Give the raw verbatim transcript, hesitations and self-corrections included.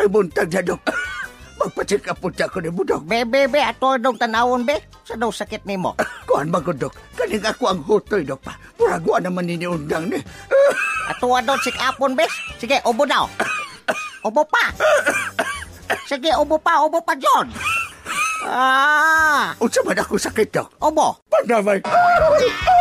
may buntag na, Dok. Magpa-check up po siya ko ni mo, Dok. Be, be, be, ato dong tanawon, be. Sa daw sakit ni mo. Kuhan ba ko, Dok? Kaling ako ang hutoy, Dok pa. Muragwa naman niniundang ni. Ato dong check upon, be. Sige, ubo daw. Ubo pa. Sige, ubo pa, ubo pa, John. Ah! Unsa man ako sakit, Dok? Ubo. Pandamay.